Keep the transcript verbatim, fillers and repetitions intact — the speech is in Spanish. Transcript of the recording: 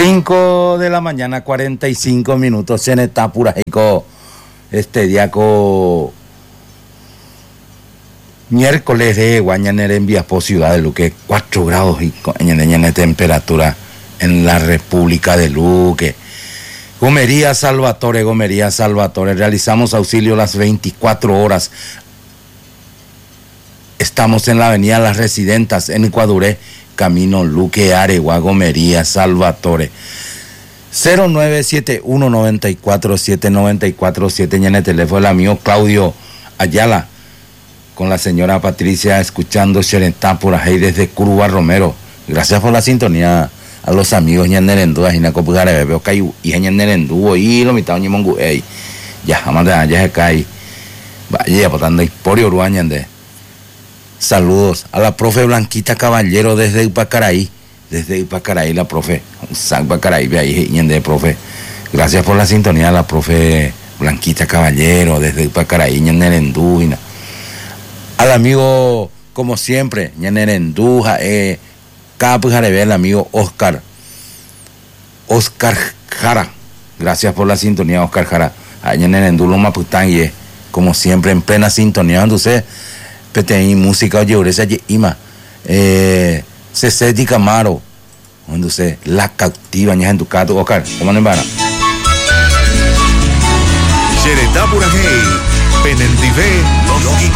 cinco de la mañana, cuarenta y cinco minutos en Etapura, este día co miércoles de Guañanere en Viapo, Ciudad de Luque, cuatro grados y de temperatura en la República de Luque. Gomería Salvatore, Gomería Salvatore, realizamos auxilio las veinticuatro horas. Estamos en la avenida Las Residentas, en Ecuaduré, camino Luque, Aregua, Gomería Salvatore. cero nueve siete uno, nueve cuatro siete, nueve cuatro siete, y en el teléfono el amigo Claudio Ayala, con la señora Patricia, escuchando Xerentá por ahí desde Curuba Romero. Gracias por la sintonía a los amigos ñanerendú, ajina copugare, veo que hay y ñanerendú, y lo mitad ñimongu, ey, ya, jamás de allá se cae, vaya, potando Hiporio Uruañande. Saludos a la profe Blanquita Caballero desde Ipacaraí, desde Ipacaraí, la profe, San Ipacaraí, ve ahí, ñende, profe. Gracias por la sintonía a la profe Blanquita Caballero desde Ipacaraí, ñanerendú, y no. Al amigo, como siempre, ñanerendú, eh, el amigo Oscar, Oscar Jara. Gracias por la sintonía, Oscar Jara. Allá en el Endulo Mapután, y como siempre, en plena sintonía, donde usted, P T I, música, oye, Uresa, Ima, eh, Ceceti Camaro, donde usted, la cautiva, ña en tu cato, Oscar, ¿cómo no van? Xeretá Purajey, Penendivé,